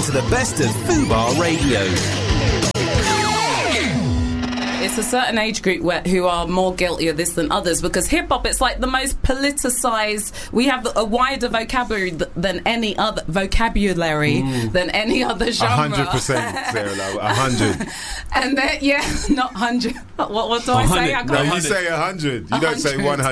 to the best of Fubar Radio. It's a certain age group who are more guilty of this than others, because hip-hop, it's like the most politicised. We have a wider vocabulary than any other than any other genre. 100%, Sarah, 100. And then, not 100. What do I say? I No, you say 100. You don't say 100.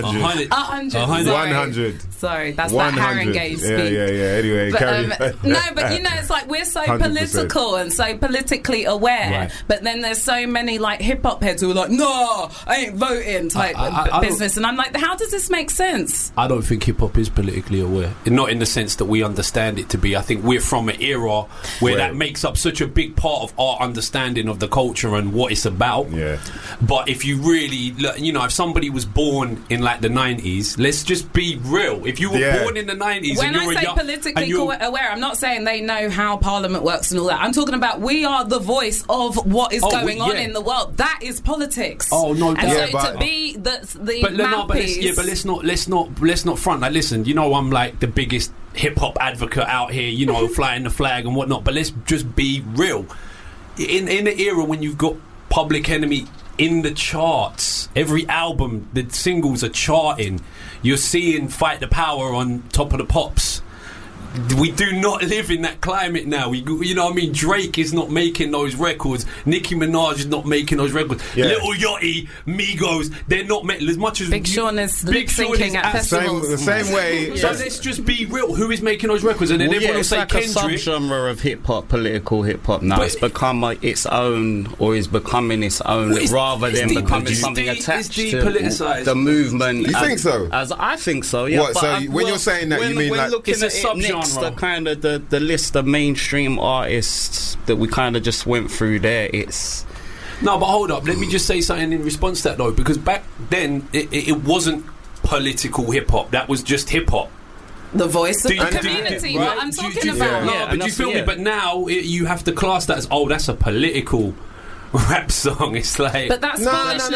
100. Sorry, that's that Haringey speak. Yeah. Anyway, carry on. No, but it's like we're so 100%. political and so politically aware, Right. but then there's so many like hip-hop heads who are like, no, I ain't voting type business. And I'm like, how does this make sense? I don't think hip-hop is politically aware. Not in the sense that we understand it to be. I think we're from an era where that makes up such a big part of our understanding of the culture and what it's about. Yeah. But if you really, if somebody was born in like the 90s, let's just be real. If you were born in the 90s when and you were I say politically aware, I'm not saying they know how Parliament works and all that. I'm talking about we are the voice of what is going on in the world. That is politics. Oh no, and to be the mouthpiece. Let's not front. Like, listen, I'm like the biggest hip hop advocate out here. Flying the flag and whatnot. But let's just be real. In the era when you've got Public Enemy in the charts, every album, the singles are charting. You're seeing Fight the Power on Top of the Pops. We do not live in that climate now. Drake is not making those records. Nicki Minaj is not making those records. Little Yachty, Migos, they're not as much as Big Sean is lip-syncing at festivals. The same way. So let's just be real. Who is making those records? And then everyone will say Kendrick. It's like a subgenre of hip-hop, political hip-hop now. It's become its own, or is becoming its own, rather than becoming something attached to the movement. You think so? As I think so, yeah. What, so when you're saying that, you mean like... It's a subgenre. The kind of the list of mainstream artists that we kind of just went through there, it's... No, but hold up, let me just say something in response to that though, because back then it wasn't political hip-hop, that was just hip-hop. The voice of the community, what I'm talking about. No, but you feel me? But now you have to class that as, that's a political rap song. It's like... But that's no.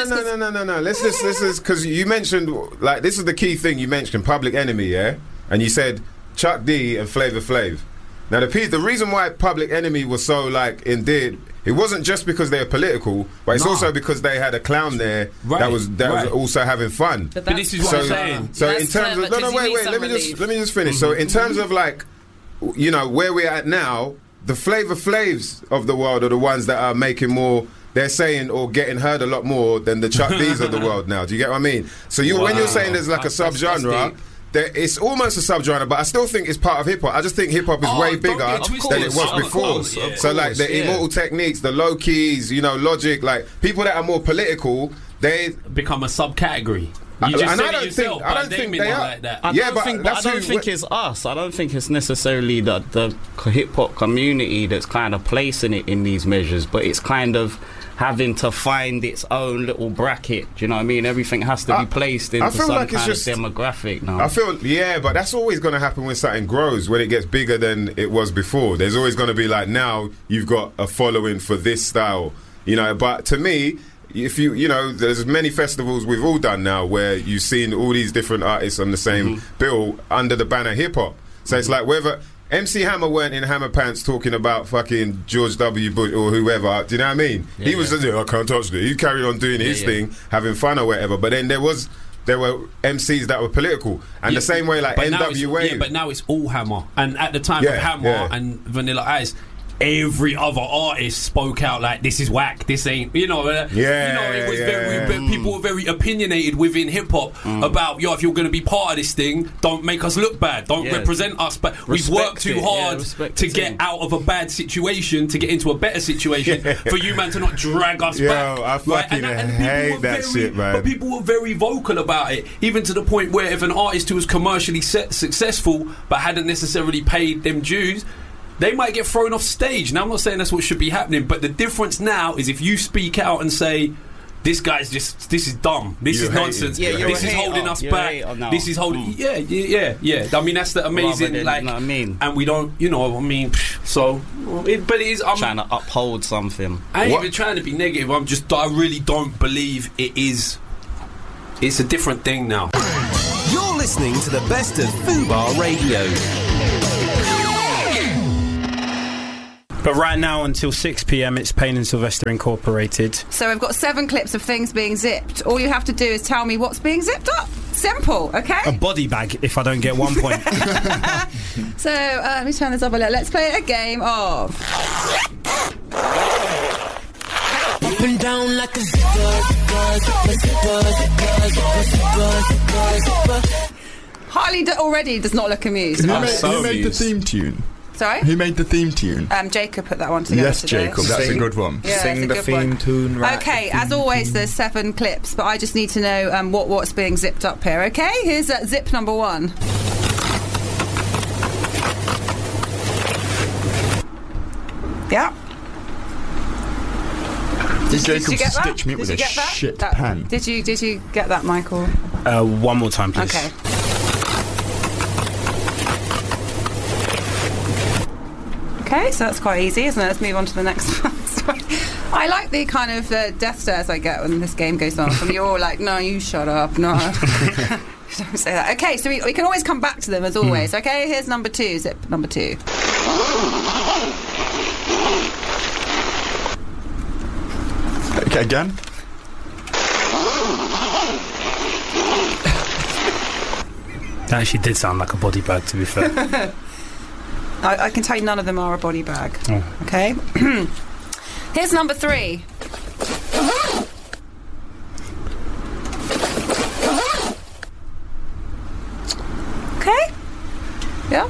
Let's because you mentioned, like, this is the key thing you mentioned, Public Enemy, yeah? And you said Chuck D and Flavor Flav. Now the reason why Public Enemy was so like endeared, it wasn't just because they were political, but it's also because they had a clown there that was also having fun. But this is what I'm saying. So in terms of wait, let me just finish. So in terms of like, where we're at now, the Flavor Flavs of the world are the ones that are making more. They're saying or getting heard a lot more than the Chuck D's of the world now. Do you get what I mean? So when you're saying there's like a subgenre. It's almost a subgenre, but I still think it's part of hip-hop. I just think hip-hop is way bigger than it was before. So like the Immortal Techniques, the Low Keys, Logic, like people that are more political, they become a subcategory. You just said it yourself, I don't think they are like that. I don't think it's us. I don't think it's necessarily the hip-hop community that's kind of placing it in these measures, but it's kind of having to find its own little bracket. Do you know what I mean? Everything has to be placed into some kind of demographic now. I feel, but that's always going to happen when something grows, when it gets bigger than it was before. There's always going to be like, now you've got a following for this style, but to me, if there's many festivals we've all done now where you've seen all these different artists on the same bill under the banner hip-hop. So it's like whether MC Hammer weren't in Hammer Pants talking about fucking George W. Bush or whoever. Do you know what I mean? He was just, I can't touch it. He carried on doing his thing, having fun or whatever. But then there were MCs that were political. And the same way like NWA. But now it's all Hammer. And at the time of Hammer and Vanilla Ice, every other artist spoke out like, this is whack, this ain't, it was very, people were very opinionated within hip-hop about, if you're going to be part of this thing, don't make us look bad, don't represent us, but we've worked too hard to get out of a bad situation to get into a better situation for you, man, to not drag us back. I fucking hate that shit, man. But people were very vocal about it, even to the point where if an artist who was commercially successful but hadn't necessarily paid them dues, they might get thrown off stage. Now, I'm not saying that's what should be happening, but the difference now is if you speak out and say, this is dumb, this is nonsense, this is holding us back, this is holding... Yeah. I mean, that's the amazing, and we don't, so... but it is... I'm trying to uphold something. I ain't even trying to be negative, I really don't believe it is... It's a different thing now. You're listening to the best of Fubar Radio. But right now, until 6 p.m, it's Payne and Sylvester Incorporated. So we've got 7 clips of things being zipped. All you have to do is tell me what's being zipped up. Simple, okay? A body bag, if I don't get 1 point. So let me turn this up a little. Let's play a game of... Up and down like a zipper. Harley already does not look amused. Who made the theme tune? Sorry? Who made the theme tune? Jacob put that one together. Yes, today. Jacob, that's a good one. Yeah, Sing the theme tune, right? Okay, as always, there's 7 clips, but I just need to know what's being zipped up here, okay? Here's zip number 1. Yeah. Did Jacob you get that? stitch me up with Did you a get that? shit That- pen? Did you get that, Michael? 1 more time, please. Okay. Okay, so that's quite easy, isn't it? Let's move on to the next one. Sorry. I like the kind of death stares I get when this game goes on. From you're all like, no, you shut up, no. Don't say that. Okay, so we can always come back to them as always. Okay, here's number 2, zip number 2. Okay, again. That actually did sound like a body bag, to be fair. I can tell you none of them are a body bag. Oh. Okay. Here's number 3. Okay. Yeah.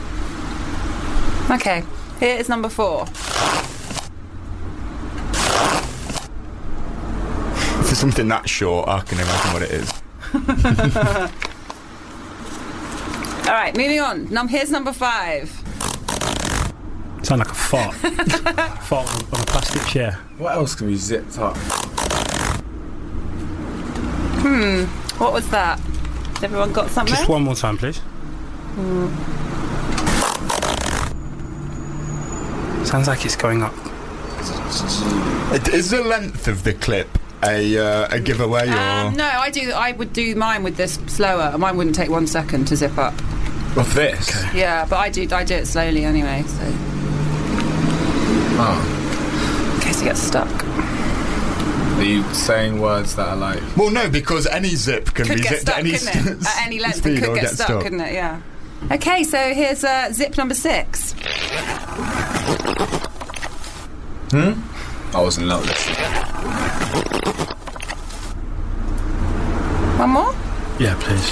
Okay. Here is number 4. For something that short, I can imagine what it is. All right, moving on. Here's number 5. Sound like a fart. Fart on a plastic chair. What else can be zipped up? What was that? Has everyone got something? Just 1 more time, please. Sounds like it's going up. Is the length of the clip a giveaway or? No, I would do mine with this slower. Mine wouldn't take 1 second to zip up. What's this? Okay. Yeah, but I do it slowly anyway. So Oh. in case it gets stuck. Are you saying words that are like... Well, no, because any zip can Could be get zipped stuck, at any couldn't it? At any length, it speed could or get stuck, couldn't it? Yeah. Okay, so here's zip number 6. I wasn't listening. 1 more? Yeah, please.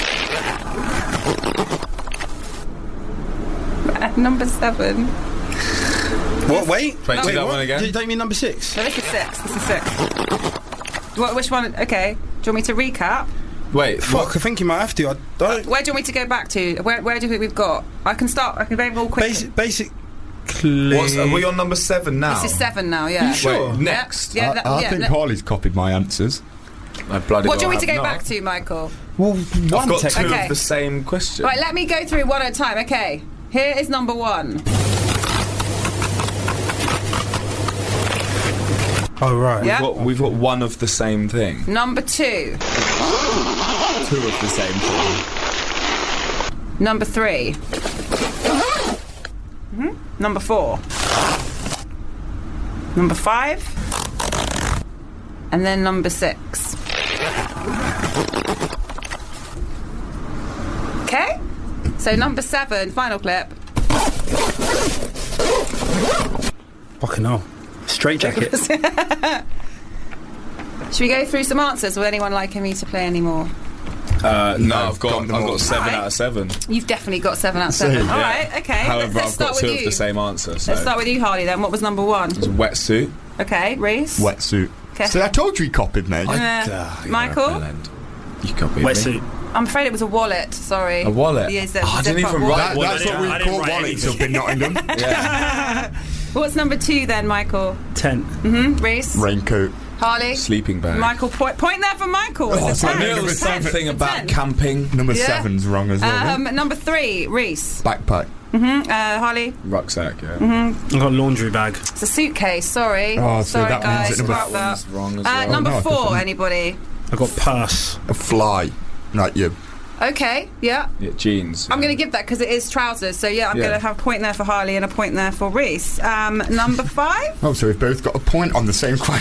Number 7. What? Wait. Wait, do that one again? Don't you mean number 6? So this is 6. Which one? Okay. Do you want me to recap? Wait, Fuck, I think you might have to. I don't. Where do you want me to go back to? Where do you think we've got? I can start. I can go all quick. Basically. are we on number 7 now? This is 7 now. Yeah. You sure? Wait, next. Yeah. I think Harley's copied my answers. I bloody What do you well want me to have go not. back to, Michael? Well, I've one got 2 technically. Okay. of the same question. Right. Let me go through one at a time. Okay. Here is number 1. Oh, right. Yeah. We've got 1 of the same thing. Number 2. 2 of the same thing. Number 3. Number 4. Number 5. And then number 6. Okay? So number 7, final clip. Fucking hell. Straight jacket. Should we go through some answers? Would anyone like me to play any more? No, I've got them all. 7 Alright. out of 7. You've definitely got 7 out of 7. Same, All yeah. right, okay. However, let's I've start got with 2 you. of the same answer. So. Let's start with you, Harley, then. What was number 1? It's a wetsuit. Okay, Reese. Wetsuit. Okay. So I told you he copied me. Michael? You copied me. Wetsuit. I'm afraid it was a wallet, sorry. A wallet? Yes, Oh, I didn't even write That's I what we didn't call write wallets anything. up in Nottingham. Yeah. What's number 2 then, Michael? 10. Reese? Raincoat. Harley? Sleeping bag. Michael, point there for Michael. It's a I 10. knew It Number was 7. something about 10. camping. Number Yeah. 7's wrong as well. Number 3, Reese. Backpack. Harley? Rucksack, yeah. I've got a laundry bag. It's a suitcase, sorry. Oh, so sorry, that means guys. it's number Scrap that. One's wrong as well. Number no, 4, definitely. anybody? I've got purse. A fly. Like you. Okay, yeah. Jeans. I'm going to give that because it is trousers. So, yeah, I'm going to have a point there for Harley and a point there for Reese. Number 5? Oh, so we've both got a point on the same question.